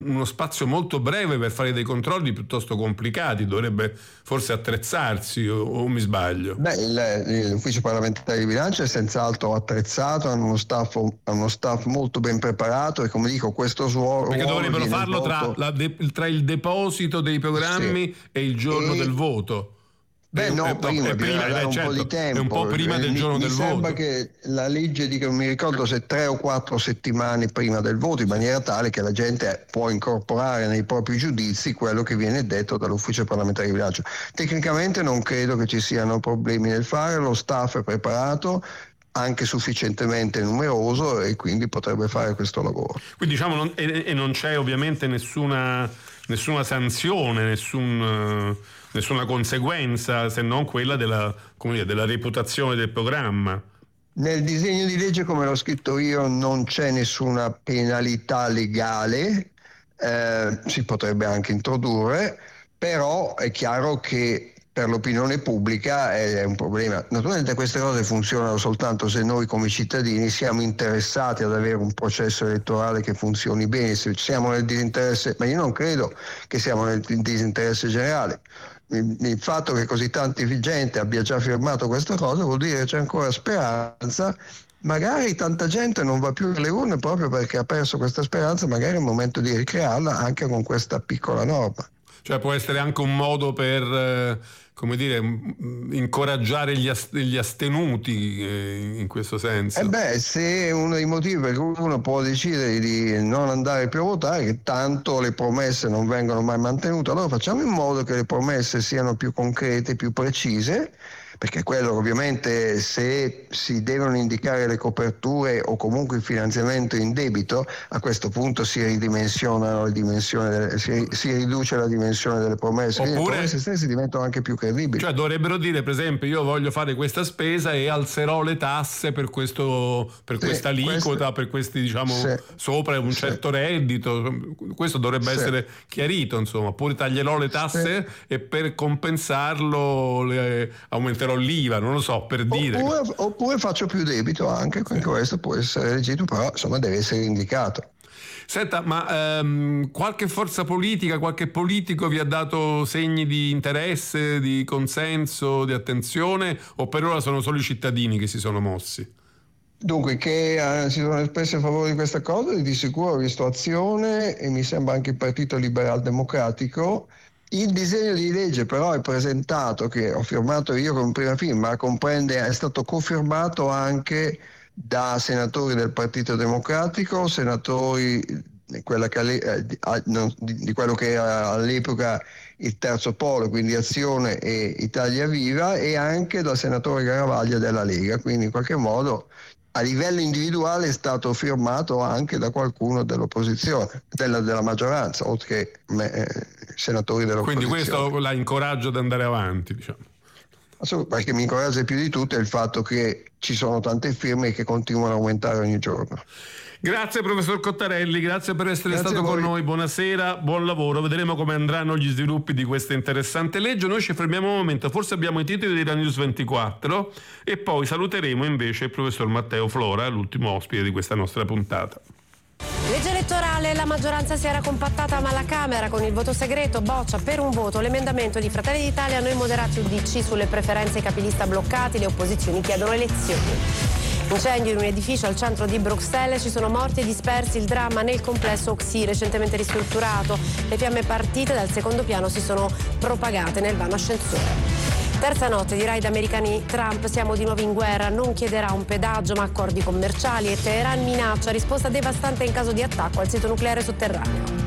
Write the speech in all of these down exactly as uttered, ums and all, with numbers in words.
uno spazio molto breve per fare dei controlli piuttosto complicati, dovrebbe forse attrezzarsi, o, o mi sbaglio? Beh, il, l'ufficio parlamentare di bilancio è senz'altro attrezzato, hanno uno staff, uno staff molto ben preparato, e come dico, questo ruolo perché dovrebbero farlo svolto... tra, la de, tra il deposito dei programmi, sì, e il giorno e... del voto. Beh, no, no, prima, è prima, dare eh, un certo, po' di tempo. È un po' prima del mi, giorno mi del sembra voto. Che la legge dica, non mi ricordo se tre o quattro settimane prima del voto, in maniera tale che la gente può incorporare nei propri giudizi quello che viene detto dall'ufficio parlamentare di bilancio. Tecnicamente non credo che ci siano problemi nel fare, lo staff è preparato, anche sufficientemente numeroso, e quindi potrebbe fare questo lavoro. Quindi diciamo non, e, e non c'è ovviamente nessuna, nessuna sanzione, nessun... nessuna conseguenza se non quella della, come dire, della reputazione del programma. Nel disegno di legge, come l'ho scritto io, non c'è nessuna penalità legale, eh, si potrebbe anche introdurre, però è chiaro che per l'opinione pubblica è un problema. Naturalmente queste cose funzionano soltanto se noi come cittadini siamo interessati ad avere un processo elettorale che funzioni bene. Se siamo nel disinteresse, ma io non credo che siamo nel disinteresse generale. Il fatto che così tanta gente abbia già firmato questa cosa vuol dire che c'è ancora speranza. Magari tanta gente non va più alle urne proprio perché ha perso questa speranza, magari è il momento di ricrearla anche con questa piccola norma. Cioè può essere anche un modo per, eh, come dire, incoraggiare gli, ast- gli astenuti, eh, in questo senso. Eh beh, se uno dei motivi per cui uno può decidere di non andare più a votare è che tanto le promesse non vengono mai mantenute, allora facciamo in modo che le promesse siano più concrete, più precise, perché quello ovviamente, se si devono indicare le coperture o comunque il finanziamento in debito, a questo punto si ridimensionano le dimensioni delle, si, si riduce la dimensione delle promesse. Oppure, le promesse stesse diventano anche più credibili. Cioè dovrebbero dire, per esempio, io voglio fare questa spesa e alzerò le tasse per questo, per sì, questa aliquota, questo, per questi, diciamo, sì, sopra un certo sì, reddito. Questo dovrebbe sì, essere chiarito, insomma. Oppure taglierò le tasse sì, e per compensarlo le, aumenterò l'I V A, non lo so, per dire. Oppure, oppure faccio più debito anche, sì, questo può essere legittimo, però insomma deve essere indicato. Senta, ma ehm, qualche forza politica, qualche politico vi ha dato segni di interesse, di consenso, di attenzione, o per ora sono solo i cittadini che si sono mossi? Dunque, che eh, si sono espressi a favore di questa cosa, di sicuro ho visto Azione e mi sembra anche il Partito Liberal Democratico. Il disegno di legge però è presentato, che ho firmato io con prima firma, comprende, è stato confermato anche da senatori del Partito Democratico, senatori quella che, di quello che era all'epoca il terzo polo, quindi Azione e Italia Viva, e anche dal senatore Garavaglia della Lega, quindi in qualche modo a livello individuale è stato firmato anche da qualcuno dell'opposizione, della, della maggioranza, oltre che me, eh, senatori dell'opposizione. Quindi questo la incoraggio ad andare avanti, diciamo. Assolutamente, perché mi incoraggia più di tutto è il fatto che ci sono tante firme che continuano a aumentare ogni giorno. Grazie professor Cottarelli, grazie per essere grazie stato con noi, buonasera, buon lavoro, vedremo come andranno gli sviluppi di questa interessante legge. Noi ci fermiamo un momento, forse abbiamo i titoli della News ventiquattro e poi saluteremo invece il professor Matteo Flora, l'ultimo ospite di questa nostra puntata. Legge elettorale, la maggioranza si era compattata ma la Camera con il voto segreto boccia per un voto l'emendamento di Fratelli d'Italia, Noi Moderati U D C sulle preferenze ai capilista bloccati, le opposizioni chiedono elezioni. Incendio in un edificio al centro di Bruxelles, ci sono morti e dispersi, il dramma nel complesso Oxy recentemente ristrutturato. Le fiamme partite dal secondo piano si sono propagate nel vano ascensore. Terza notte di raid americani, Trump, siamo di nuovo in guerra, non chiederà un pedaggio ma accordi commerciali e Teheran minaccia risposta devastante in caso di attacco al sito nucleare sotterraneo.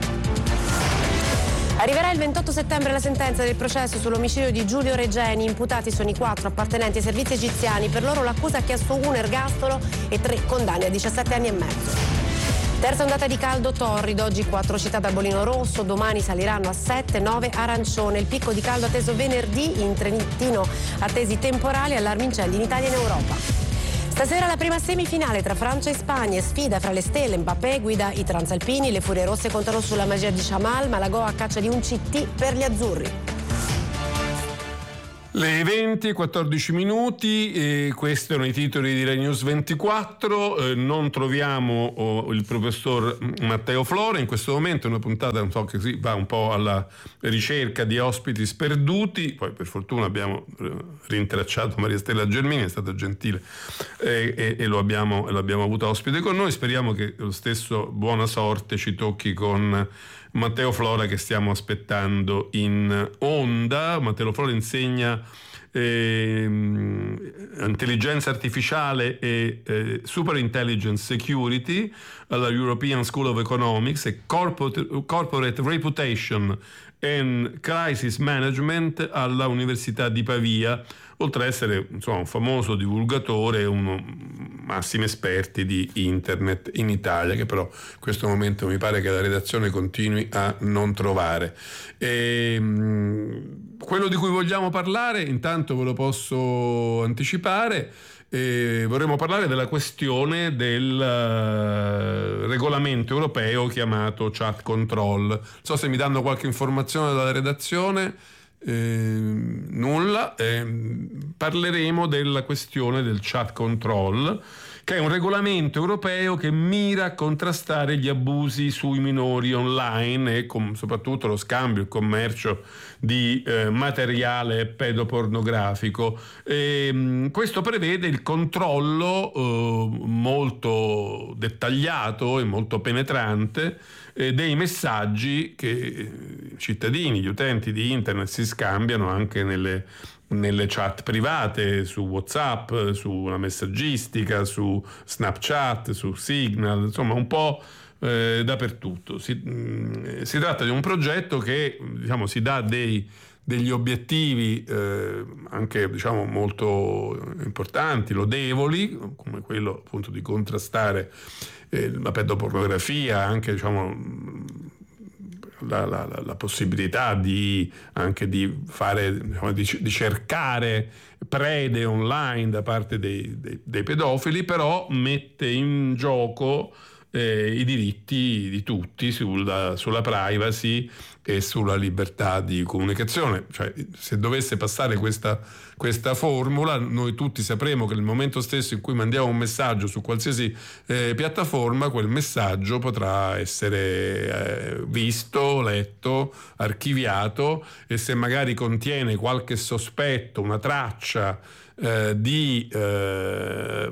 Arriverà il ventotto settembre la sentenza del processo sull'omicidio di Giulio Regeni. Imputati sono i quattro appartenenti ai servizi egiziani. Per loro l'accusa ha chiesto un ergastolo e tre condanne a diciassette anni e mezzo. Terza ondata di caldo torrido, oggi quattro città da bolino rosso, domani saliranno a sette, nove arancione. Il picco di caldo atteso venerdì, in Trentino attesi temporali, allarmi incendi in Italia e in Europa. Stasera la prima semifinale tra Francia e Spagna, sfida fra le stelle, Mbappé guida i transalpini, le furie rosse contano sulla magia di Chamal, Malagò a caccia di un C T per gli azzurri. Le venti e quattordici minuti, eh, questi erano i titoli di Rai News ventiquattro. Eh, non troviamo oh, il professor Matteo Flora in questo momento, è una puntata non so, che si va un po' alla ricerca di ospiti sperduti. Poi per fortuna abbiamo rintracciato Maria Stella Gelmini, è stata gentile eh, e, e lo abbiamo, lo abbiamo avuto ospite con noi. Speriamo che lo stesso buona sorte ci tocchi con Matteo Flora, che stiamo aspettando in onda. Matteo Flora insegna eh, intelligenza artificiale e eh, super intelligence security alla European School of Economics e corporate, corporate reputation and crisis management alla Università di Pavia, oltre ad essere insomma, un famoso divulgatore e uno massimi esperti di internet in Italia, che però in questo momento mi pare che la redazione continui a non trovare. E, mh, quello di cui vogliamo parlare, intanto ve lo posso anticipare, eh, vorremmo parlare della questione del uh, regolamento europeo chiamato chat control. Non so se mi danno qualche informazione dalla redazione. Eh, nulla, eh, parleremo della questione del chat control, che è un regolamento europeo che mira a contrastare gli abusi sui minori online e com- soprattutto lo scambio, il commercio di eh, materiale pedopornografico. E, mh, questo prevede il controllo eh, molto dettagliato e molto penetrante eh, dei messaggi che i cittadini, gli utenti di internet si scambiano anche nelle nelle chat private, su WhatsApp, sulla messaggistica, su Snapchat, su Signal, insomma un po' eh, dappertutto. Si, mh, si tratta di un progetto che diciamo si dà dei, degli obiettivi eh, anche diciamo molto importanti, lodevoli, come quello appunto di contrastare eh, la pedopornografia, anche diciamo La, la, la possibilità di anche di fare diciamo, di, di cercare prede online da parte dei, dei, dei pedofili, però mette in gioco eh, i diritti di tutti sulla, sulla privacy e sulla libertà di comunicazione. Cioè, se dovesse passare questa, questa formula, noi tutti sapremo che nel momento stesso in cui mandiamo un messaggio su qualsiasi eh, piattaforma, quel messaggio potrà essere eh, visto, letto, archiviato, e se magari contiene qualche sospetto, una traccia Eh, di eh,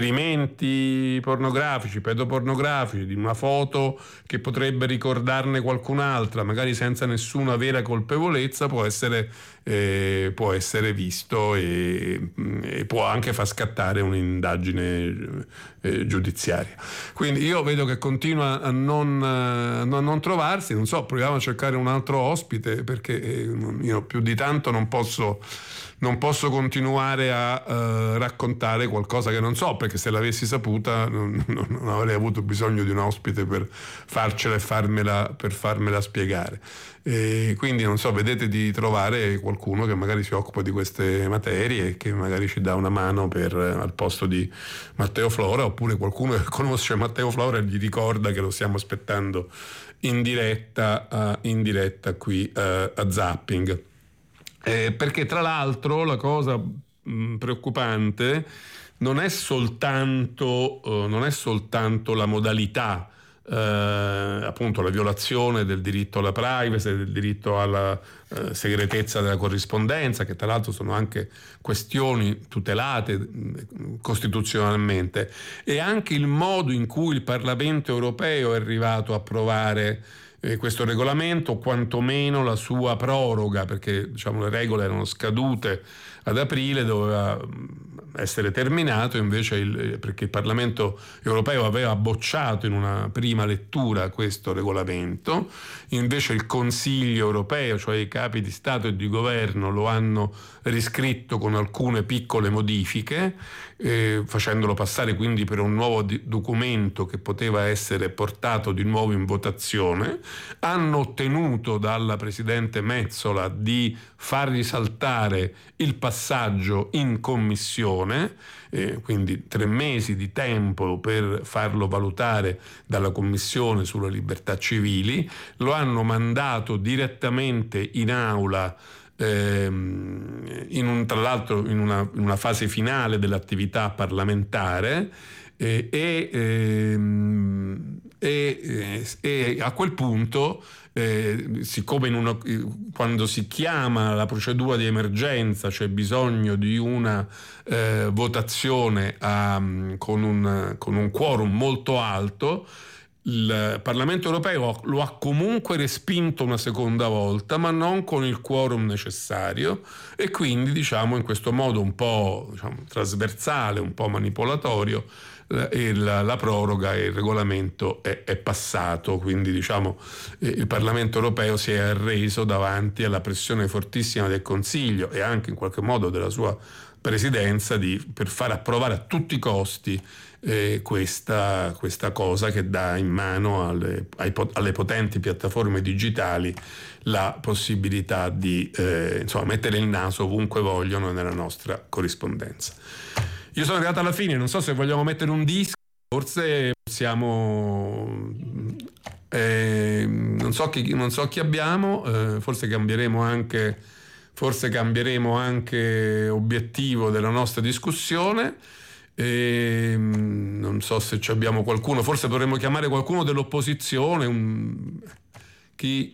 riferimenti pornografici, pedopornografici, di una foto che potrebbe ricordarne qualcun'altra, magari senza nessuna vera colpevolezza, può essere, eh, può essere visto e, e può anche far scattare un'indagine eh, giudiziaria. Quindi io vedo che continua a non, a non trovarsi, non so, proviamo a cercare un altro ospite, perché io più di tanto non posso non posso continuare a uh, raccontare qualcosa che non so, perché se l'avessi saputa non, non, non avrei avuto bisogno di un ospite per farcela e farmela, per farmela spiegare. E quindi non so, vedete di trovare qualcuno che magari si occupa di queste materie e che magari ci dà una mano per, al posto di Matteo Flora, oppure qualcuno che conosce Matteo Flora e gli ricorda che lo stiamo aspettando in diretta, uh, in diretta qui uh, a Zapping. Eh, perché tra l'altro la cosa mh, preoccupante non è soltanto uh, non è soltanto la modalità, uh, appunto la violazione del diritto alla privacy, del diritto alla uh, segretezza della corrispondenza, che tra l'altro sono anche questioni tutelate mh, costituzionalmente, e anche il modo in cui il Parlamento europeo è arrivato a approvare Eh, questo regolamento, o quantomeno la sua proroga, perché diciamo le regole erano scadute ad aprile, doveva essere terminato, invece il, perché il Parlamento europeo aveva bocciato in una prima lettura questo regolamento, invece il Consiglio europeo, cioè i capi di Stato e di Governo, lo hanno riscritto con alcune piccole modifiche, eh, facendolo passare quindi per un nuovo di- documento che poteva essere portato di nuovo in votazione. Hanno ottenuto dalla Presidente Metsola di far risaltare il passaggio in commissione, eh, quindi tre mesi di tempo per farlo valutare dalla Commissione sulle libertà civili, lo hanno mandato direttamente in aula ehm, in un, tra l'altro in una, in una fase finale dell'attività parlamentare, eh, e, ehm, e, e a quel punto, eh, siccome in uno, quando si chiama la procedura di emergenza c'è bisogno di una eh, votazione a, con, un, con un quorum molto alto, il Parlamento europeo lo ha comunque respinto una seconda volta, ma non con il quorum necessario, e quindi, diciamo, in questo modo un po', diciamo, trasversale, un po' manipolatorio, la, la proroga e il regolamento è, è passato. Quindi, diciamo, il Parlamento europeo si è arreso davanti alla pressione fortissima del Consiglio e anche in qualche modo della sua presidenza di, per far approvare a tutti i costi eh, questa, questa cosa che dà in mano alle, ai, alle potenti piattaforme digitali la possibilità di eh, insomma, mettere il naso ovunque vogliono nella nostra corrispondenza. Io sono arrivato alla fine, non so se vogliamo mettere un disco, forse possiamo, eh, non so chi, non so chi abbiamo, eh, forse cambieremo anche, forse cambieremo anche obiettivo della nostra discussione, e non so se ci abbiamo qualcuno, forse dovremmo chiamare qualcuno dell'opposizione, un, chi...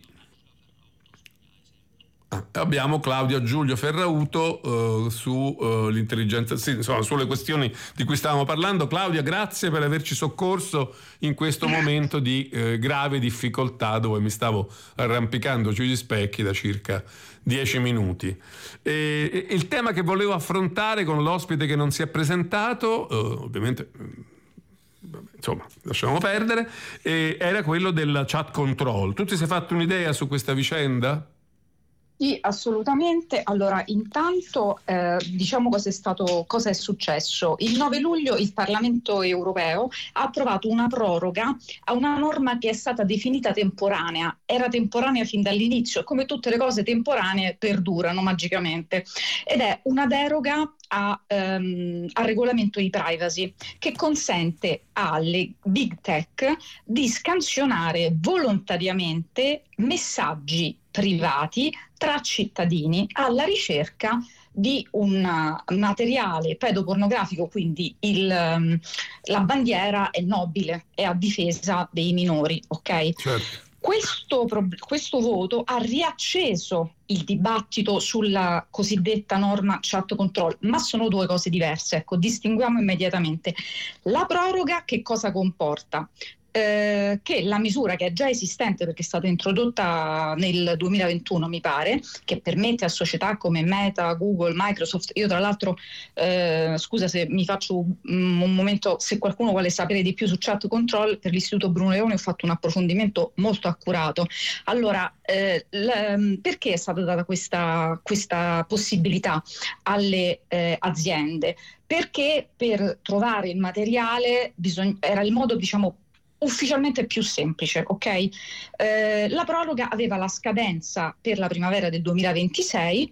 Abbiamo Claudio Giulio Ferrauto uh, su uh, l'intelligenza, sì, insomma, sulle questioni di cui stavamo parlando. Claudia, grazie per averci soccorso in questo momento di uh, grave difficoltà, dove mi stavo arrampicando sugli specchi da circa dieci minuti. E, e il tema che volevo affrontare con l'ospite che non si è presentato, uh, ovviamente, insomma, lasciamo perdere, e era quello del chat control. Tu ti sei fatto un'idea su questa vicenda? Sì, assolutamente. Allora, intanto eh, diciamo cosa è stato, cosa è successo. Il nove luglio il Parlamento europeo ha approvato una proroga a una norma che è stata definita temporanea. Era temporanea fin dall'inizio, come tutte le cose temporanee perdurano magicamente, ed è una deroga a, um, al regolamento di privacy che consente alle big tech di scansionare volontariamente messaggi privati tra cittadini alla ricerca di un materiale pedopornografico, quindi il, um, la bandiera è nobile, è a difesa dei minori, ok? Certo. Questo, questo voto ha riacceso il dibattito sulla cosiddetta norma chat control, ma sono due cose diverse, ecco, distinguiamo immediatamente. La proroga che cosa comporta? Eh, che la misura, che è già esistente perché è stata introdotta nel duemilaventuno mi pare, che permette a società come Meta, Google, Microsoft, io tra l'altro eh, scusa se mi faccio um, un momento, se qualcuno vuole sapere di più su chat control, per l'Istituto Bruno Leoni ho fatto un approfondimento molto accurato. Allora eh, l- perché è stata data questa, questa possibilità alle eh, aziende? Perché per trovare il materiale bisog- era il modo, diciamo, ufficialmente più semplice, ok? Eh, la proroga aveva la scadenza per la primavera del duemilaventisei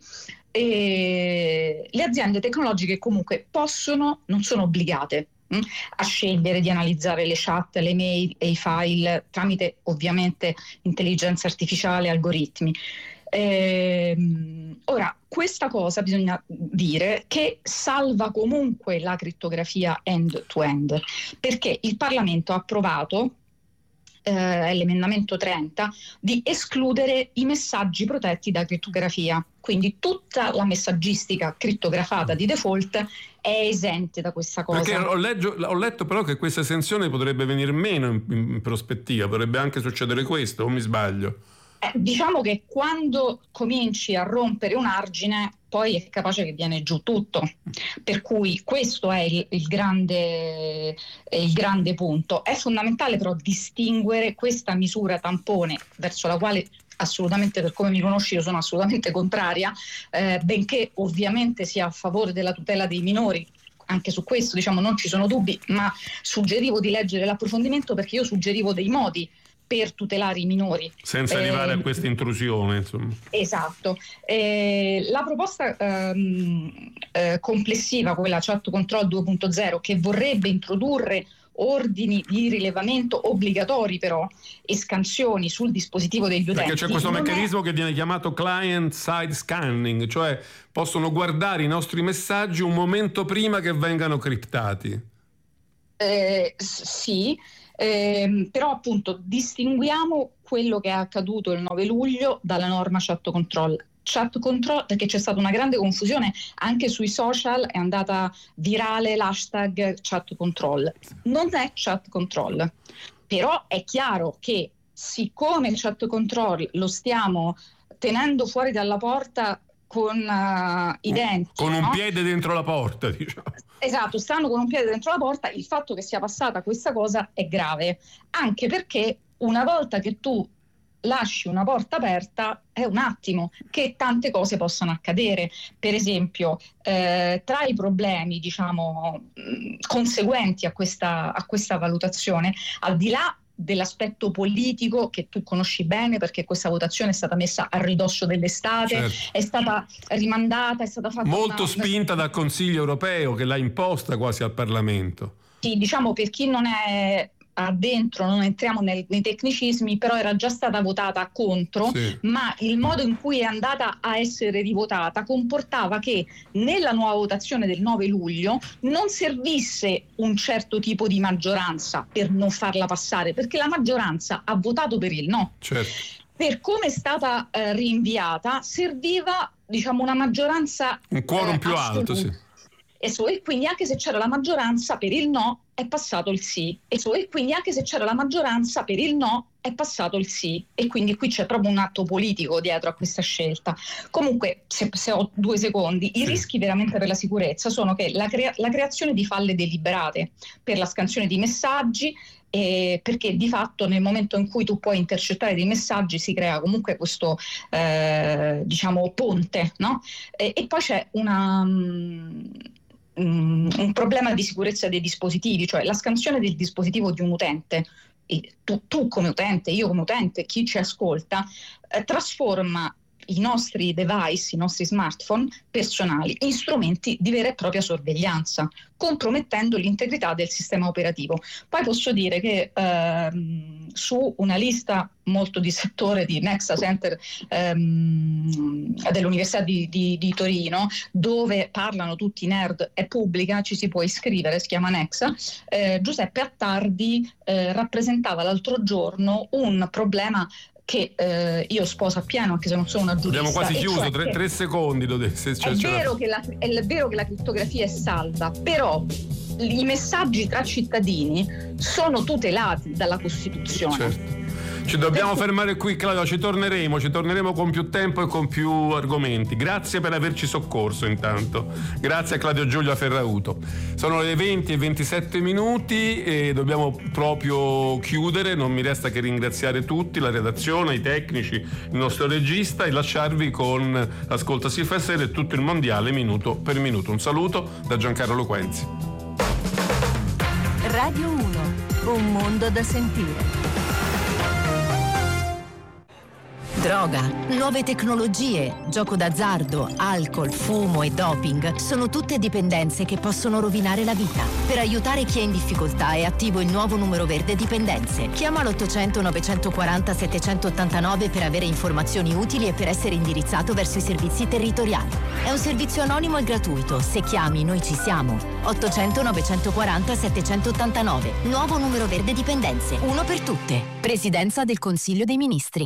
e le aziende tecnologiche comunque possono, non sono obbligate mh, a scegliere di analizzare le chat, le mail e i file tramite ovviamente intelligenza artificiale e algoritmi. Eh, ora, questa cosa bisogna dire che salva comunque la crittografia end-to-end, perché il Parlamento ha approvato, eh, l'emendamento trenta, di escludere i messaggi protetti da crittografia. Quindi tutta la messaggistica crittografata di default è esente da questa cosa. Perché ho, leggio, ho letto però che questa esenzione potrebbe venire meno in, in prospettiva, potrebbe anche succedere questo, o mi sbaglio? Eh, diciamo che quando cominci a rompere un argine poi è capace che viene giù tutto, per cui questo è il, il, grande, il grande punto. È fondamentale però distinguere questa misura tampone, verso la quale assolutamente, per come mi conosci, io sono assolutamente contraria, eh, benché ovviamente sia a favore della tutela dei minori. Anche su questo, diciamo, non ci sono dubbi, ma suggerivo di leggere l'approfondimento perché io suggerivo dei modi per tutelare i minori. Senza eh, arrivare a questa intrusione, insomma. Esatto. Eh, la proposta ehm, eh, complessiva, quella chat control due punto zero, che vorrebbe introdurre ordini di rilevamento obbligatori però e scansioni sul dispositivo degli utenti. Perché c'è questo non meccanismo è... che viene chiamato client side scanning, cioè possono guardare i nostri messaggi un momento prima che vengano criptati. Eh, sì, eh, però appunto distinguiamo quello che è accaduto il nove luglio dalla norma chat control. Chat control, perché c'è stata una grande confusione anche sui social, è andata virale l'hashtag chat control. Non è chat control, però è chiaro che siccome il chat control lo stiamo tenendo fuori dalla porta con uh, i denti, con un no? piede dentro la porta, diciamo. Esatto, stanno con un piede dentro la porta, il fatto che sia passata questa cosa è grave, anche perché una volta che tu lasci una porta aperta è un attimo che tante cose possano accadere. Per esempio, eh, tra i problemi, diciamo, mh, conseguenti a questa, a questa valutazione, al di là dell'aspetto politico che tu conosci bene, perché questa votazione è stata messa a ridosso dell'estate, certo. È stata rimandata, è stata fatta molto una... spinta dal Consiglio europeo che l'ha imposta quasi al Parlamento. Sì, diciamo, per chi non è addentro, non entriamo nel, nei tecnicismi, però era già stata votata contro, sì. Ma il modo in cui è andata a essere rivotata comportava che nella nuova votazione del nove luglio non servisse un certo tipo di maggioranza per non farla passare, perché la maggioranza ha votato per il no. Certo. Per come è stata eh, rinviata serviva, diciamo, una maggioranza un quorum eh, più alto, sì. E quindi anche se c'era la maggioranza per il no è passato il sì, e quindi anche se c'era la maggioranza per il no è passato il sì, e quindi qui c'è proprio un atto politico dietro a questa scelta. Comunque, se, se ho due secondi, i sì. rischi veramente per la sicurezza sono che la, crea- la creazione di falle deliberate per la scansione di messaggi, eh, perché di fatto nel momento in cui tu puoi intercettare dei messaggi si crea comunque questo eh, diciamo ponte, no? E, e poi c'è una... Um, un problema di sicurezza dei dispositivi, cioè la scansione del dispositivo di un utente, e tu, tu come utente, io come utente, chi ci ascolta, eh, trasforma i nostri device, i nostri smartphone personali in strumenti di vera e propria sorveglianza, compromettendo l'integrità del sistema operativo. Poi posso dire che ehm, su una lista molto di settore di Nexa Center ehm, dell'Università di, di, di Torino, dove parlano tutti i nerd, è pubblica, ci si può iscrivere, si chiama Nexa. eh, Giuseppe Attardi eh, rappresentava l'altro giorno un problema che eh, io sposo appieno, anche se non sono una giurista. Abbiamo quasi chiuso, cioè tre, tre secondi. Lo de- se, cioè, è, vero che la, è vero che la crittografia è salva, però i messaggi tra cittadini sono tutelati dalla Costituzione. Certo. Ci dobbiamo fermare qui, Claudia, ci torneremo, ci torneremo con più tempo e con più argomenti. Grazie per averci soccorso intanto. Grazie a Claudio Giulia Ferrauto. Sono le venti e ventisette minuti e dobbiamo proprio chiudere. Non mi resta che ringraziare tutti, la redazione, i tecnici, il nostro regista, e lasciarvi con Ascolta si fa serie e tutto il mondiale minuto per minuto. Un saluto da Giancarlo Quenzi. Radio uno, un mondo da sentire. Droga, nuove tecnologie, gioco d'azzardo, alcol, fumo e doping sono tutte dipendenze che possono rovinare la vita. Per aiutare chi è in difficoltà è attivo il nuovo numero verde dipendenze. Chiama l'ottocento novecentoquaranta settecentottantanove per avere informazioni utili e per essere indirizzato verso i servizi territoriali. È un servizio anonimo e gratuito. Se chiami, noi ci siamo. ottocento novecentoquaranta settecentottantanove. Nuovo numero verde dipendenze. Uno per tutte. Presidenza del Consiglio dei Ministri.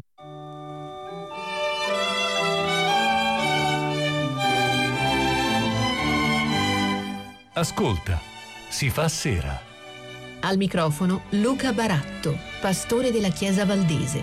Ascolta, si fa sera. Al microfono Luca Baratto, pastore della Chiesa Valdese.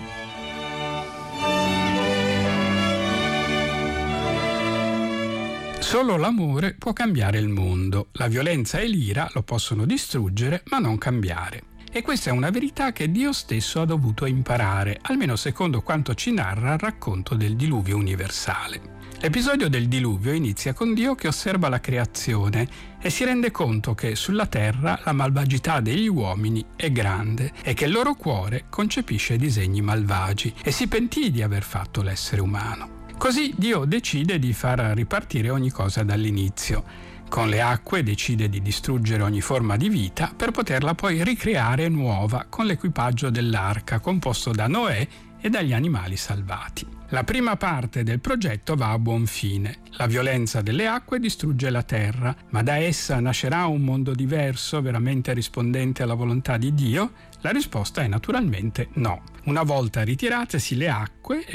Solo l'amore può cambiare il mondo. La violenza e l'ira lo possono distruggere, ma non cambiare. E questa è una verità che Dio stesso ha dovuto imparare, almeno secondo quanto ci narra il racconto del diluvio universale. L'episodio del diluvio inizia con Dio che osserva la creazione e si rende conto che sulla terra la malvagità degli uomini è grande e che il loro cuore concepisce disegni malvagi, e si pentì di aver fatto l'essere umano. Così Dio decide di far ripartire ogni cosa dall'inizio. Con le acque decide di distruggere ogni forma di vita per poterla poi ricreare nuova con l'equipaggio dell'arca composto da Noè e dagli animali salvati. La prima parte del progetto va a buon fine. La violenza delle acque distrugge la terra, ma da essa nascerà un mondo diverso, veramente rispondente alla volontà di Dio? La risposta è naturalmente no. Una volta ritiratesi le acque